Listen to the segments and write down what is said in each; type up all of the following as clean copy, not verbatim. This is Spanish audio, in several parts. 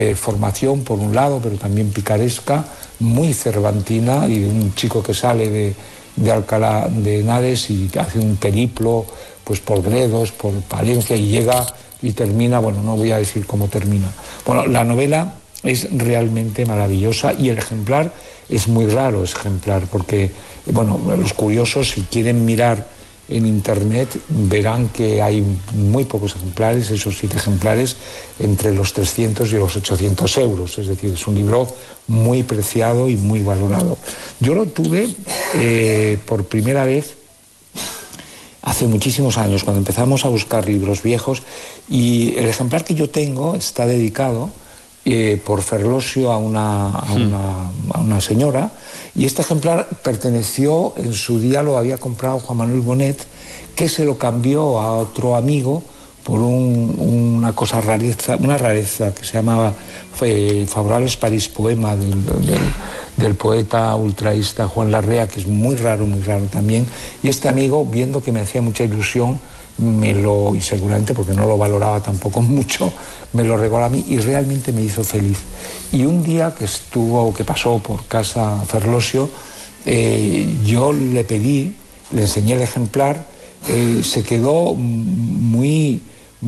formación por un lado, pero también picaresca, muy cervantina, y un chico que sale de Alcalá de Henares y hace un periplo pues por Gredos, por Palencia, y llega y termina, bueno, no voy a decir cómo termina. Bueno, la novela es realmente maravillosa y el ejemplar es muy raro, porque, bueno, los curiosos, si quieren mirar en internet, verán que hay muy pocos ejemplares, esos 7 ejemplares, entre los 300 y los 800 euros. Es decir, es un libro muy preciado y muy valorado. Yo lo tuve por primera vez hace muchísimos años, cuando empezamos a buscar libros viejos, y el ejemplar que yo tengo está dedicado por Ferlosio a una señora, y este ejemplar perteneció, en su día lo había comprado Juan Manuel Bonet, que se lo cambió a otro amigo por una rareza que se llamaba Favorables París Poema del poeta ultraísta Juan Larrea, que es muy raro también, y este amigo, viendo que me hacía mucha ilusión, y seguramente porque no lo valoraba tampoco mucho, me lo regaló a mí y realmente me hizo feliz. Y un día que pasó por casa Ferlosio, yo le enseñé el ejemplar, se quedó muy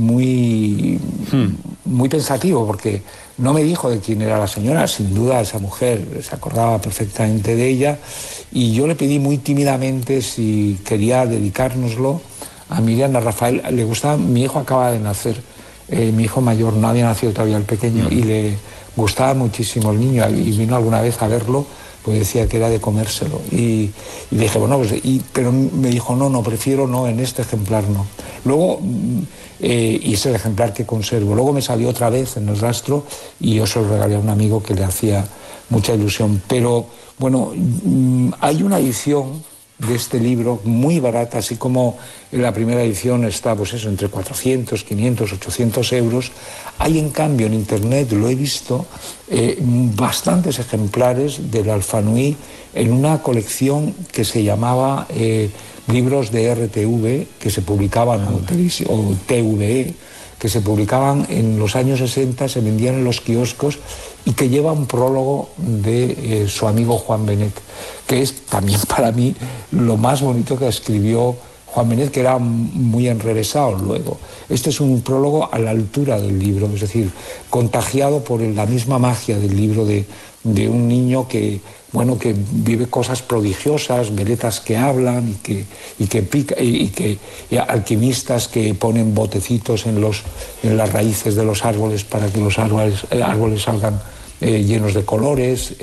pensativo, porque no me dijo de quién era la señora. Sin duda esa mujer se acordaba perfectamente de ella, y yo le pedí muy tímidamente si quería dedicárnoslo a Miriam, a Rafael. Le gustaba, mi hijo acaba de nacer, mi hijo mayor, no había nacido todavía el pequeño, y le gustaba muchísimo el niño, y vino alguna vez a verlo, pues decía que era de comérselo. Y dije, bueno, pues, pero me dijo, no, prefiero no, en este ejemplar no. Luego, y es el ejemplar que conservo. Luego me salió otra vez en el rastro y yo se lo regalé a un amigo que le hacía mucha ilusión. Pero, bueno, hay una edición de este libro muy barata, así como en la primera edición está, pues eso, entre 400, 500, 800 euros. Hay, en cambio, en internet, lo he visto, bastantes ejemplares del Alfanui en una colección que se llamaba libros de RTV, que se publicaban, o TVE, que se publicaban en los años 60, se vendían en los kioscos, y que lleva un prólogo de su amigo Juan Benet, que es también para mí lo más bonito que escribió Juan Benet, que era muy enrevesado luego. Este es un prólogo a la altura del libro, es decir, contagiado por la misma magia del libro, de un niño que vive cosas prodigiosas, veletas que hablan y alquimistas que ponen botecitos en las raíces de los árboles para que los árboles salgan llenos de colores,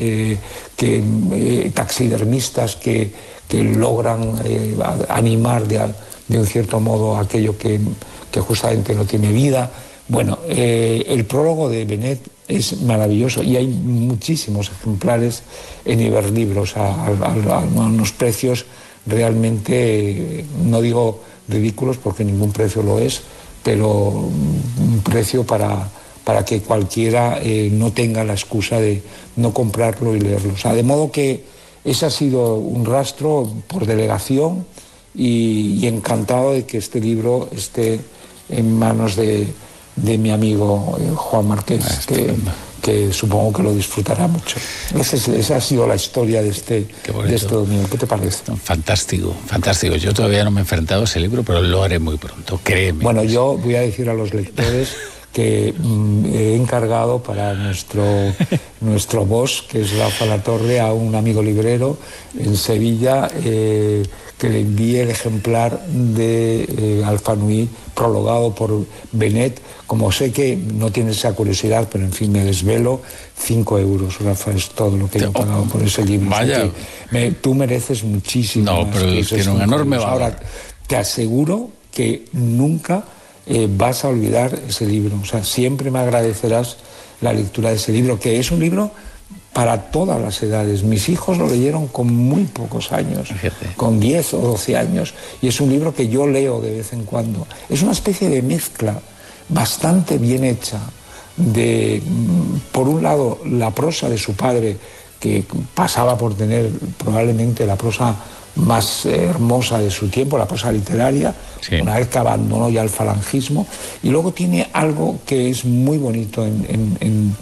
taxidermistas que logran animar de un cierto modo aquello que justamente no tiene vida. Bueno, el prólogo de Benet es maravilloso, y hay muchísimos ejemplares en Iberlibros a unos precios realmente, no digo ridículos porque ningún precio lo es, pero un precio para que cualquiera no tenga la excusa de no comprarlo y leerlo. O sea, de modo que ese ha sido un rastro por delegación, y encantado de que este libro esté en manos de mi amigo Juan Marqués, que supongo que lo disfrutará mucho. Esa ha sido la historia de este domingo. ¿Qué te parece? Fantástico. Yo todavía no me he enfrentado a ese libro, pero lo haré muy pronto, créeme. Bueno, yo voy a decir a los lectores que he encargado para nuestro boss, que es Rafa Latorre, a un amigo librero en Sevilla, que le envíe el ejemplar de Alfanui prologado por Benet. Como sé que no tienes esa curiosidad, pero en fin, me desvelo, 5 euros, Rafa, es todo lo que he pagado por ese libro. Vaya. O sea, tú mereces muchísimo. No, pero tiene un enorme valor. Ahora, te aseguro que nunca vas a olvidar ese libro. O sea, siempre me agradecerás la lectura de ese libro, que es un libro para todas las edades. Mis hijos lo leyeron con muy pocos años, con 10 o 12 años, y es un libro que yo leo de vez en cuando. Es una especie de mezcla bastante bien hecha de, por un lado, la prosa de su padre, que pasaba por tener probablemente la prosa más hermosa de su tiempo, la prosa literaria, sí, una vez que abandonó ya el falangismo, y luego tiene algo que es muy bonito en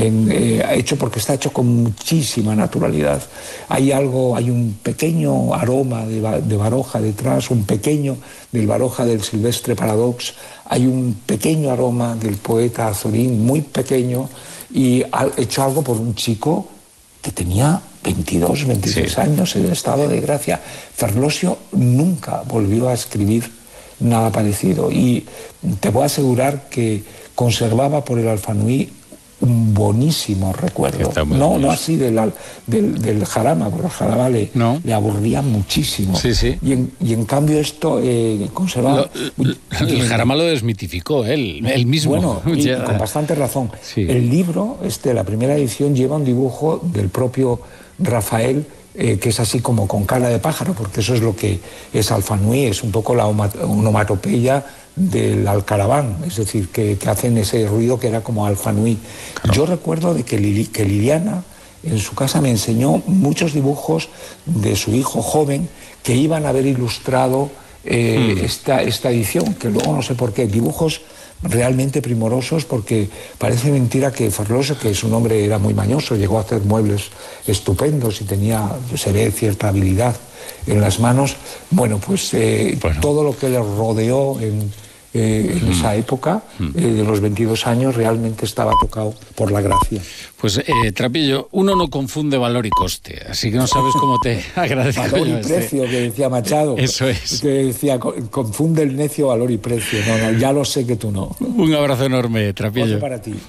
hecho porque está hecho con muchísima naturalidad. Hay un pequeño aroma de Baroja detrás, un pequeño del Baroja del Silvestre Paradox, hay un pequeño aroma del poeta Azorín, muy pequeño, y ha hecho algo por un chico que tenía 22, 26 años en estado de gracia. Ferlosio nunca volvió a escribir nada parecido, y te puedo asegurar que conservaba por el Alfanui un bonísimo recuerdo. No así del Jarama, porque el Jarama le aburría muchísimo. Y en cambio esto conservaba... El Jarama lo desmitificó él mismo. Bueno, y con bastante razón. El libro, la primera edición, lleva un dibujo del propio Rafael, que es así como con cara de pájaro, porque eso es lo que es Alfanui, es un poco la onomatopeya del alcaraván, es decir, que hacen ese ruido que era como Alfanui. Yo recuerdo de que Liliana en su casa me enseñó muchos dibujos de su hijo joven que iban a haber ilustrado esta edición, que luego no sé por qué, dibujos realmente primorosos, porque parece mentira que Ferlosio, que su nombre era muy mañoso, llegó a hacer muebles estupendos y se ve cierta habilidad en las manos. Bueno, pues todo lo que le rodeó en esa época, de los 22 años, realmente estaba tocado por la gracia. Pues, Trapillo, uno no confunde valor y coste, así que no sabes cómo te agradezco. Valor y precio, que decía Machado. Eso es. Que decía, confunde el necio valor y precio. No, ya lo sé que tú no. Un abrazo enorme, Trapillo. Otro para ti.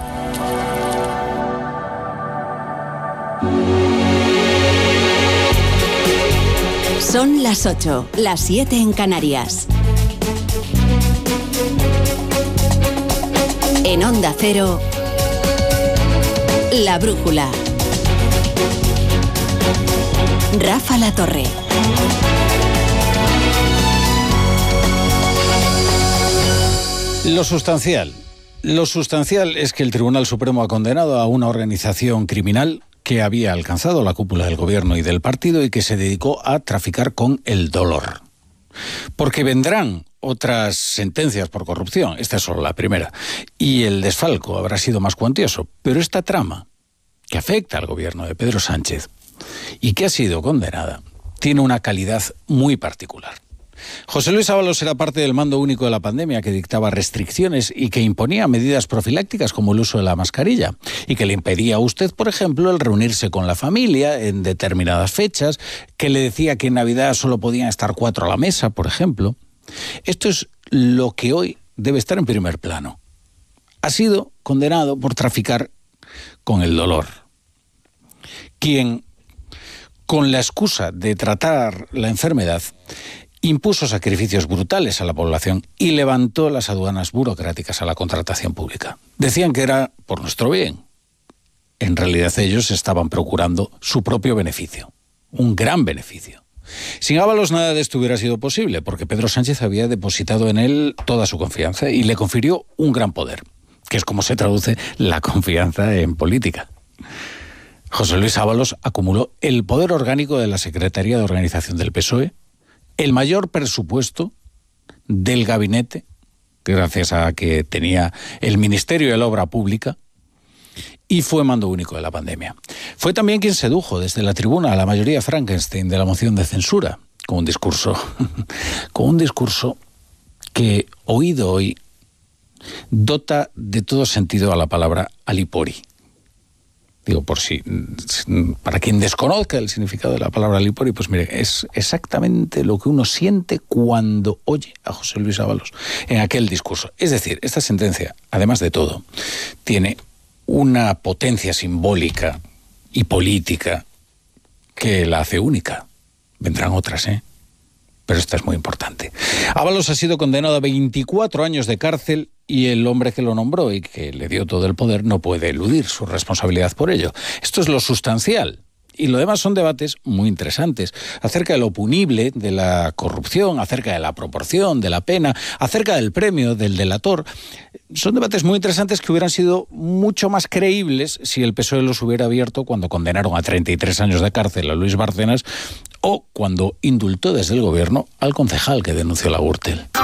Son las 8, las 7 en Canarias. En Onda Cero, La Brújula. Rafa La Torre. Lo sustancial es que el Tribunal Supremo ha condenado a una organización criminal que había alcanzado la cúpula del gobierno y del partido y que se dedicó a traficar con el dolor. Porque vendrán otras sentencias por corrupción, esta es solo la primera, y el desfalco habrá sido más cuantioso, pero esta trama, que afecta al gobierno de Pedro Sánchez y que ha sido condenada, tiene una calidad muy particular. José Luis Ábalos era parte del mando único de la pandemia que dictaba restricciones y que imponía medidas profilácticas como el uso de la mascarilla y que le impedía a usted, por ejemplo, el reunirse con la familia en determinadas fechas, que le decía que en Navidad solo podían estar 4 a la mesa, por ejemplo. Esto es lo que hoy debe estar en primer plano. Ha sido condenado por traficar con el dolor. Quien, con la excusa de tratar la enfermedad, impuso sacrificios brutales a la población y levantó las aduanas burocráticas a la contratación pública. Decían que era por nuestro bien. En realidad ellos estaban procurando su propio beneficio, un gran beneficio. Sin Ábalos nada de esto hubiera sido posible, porque Pedro Sánchez había depositado en él toda su confianza y le confirió un gran poder, que es como se traduce la confianza en política. José Luis Ábalos acumuló el poder orgánico de la Secretaría de Organización del PSOE, el mayor presupuesto del gabinete, gracias a que tenía el Ministerio de la Obra Pública, y fue mando único de la pandemia. Fue también quien sedujo desde la tribuna a la mayoría Frankenstein de la moción de censura, con un discurso que, oído hoy, dota de todo sentido a la palabra alipori. Digo, para quien desconozca el significado de la palabra alipori, pues mire, es exactamente lo que uno siente cuando oye a José Luis Ábalos en aquel discurso. Es decir, esta sentencia, además de todo, tiene una potencia simbólica y política que la hace única. Vendrán otras, pero esta es muy importante. Ábalos ha sido condenado a 24 años de cárcel y el hombre que lo nombró y que le dio todo el poder no puede eludir su responsabilidad por ello. Esto es lo sustancial. Y lo demás son debates muy interesantes acerca de lo punible de la corrupción, acerca de la proporción de la pena, acerca del premio del delator. Son debates muy interesantes que hubieran sido mucho más creíbles si el PSOE los hubiera abierto cuando condenaron a 33 años de cárcel a Luis Bárcenas o cuando indultó desde el gobierno al concejal que denunció la Gürtel.